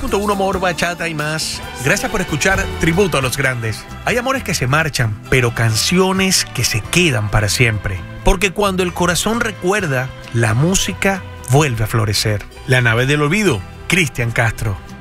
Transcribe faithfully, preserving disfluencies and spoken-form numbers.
punto uno Amor, Bachata y más. Gracias por escuchar Tributo a los Grandes. Hay amores que se marchan, pero canciones que se quedan para siempre. Porque cuando el corazón recuerda, la música vuelve a florecer. La nave del olvido, Cristian Castro.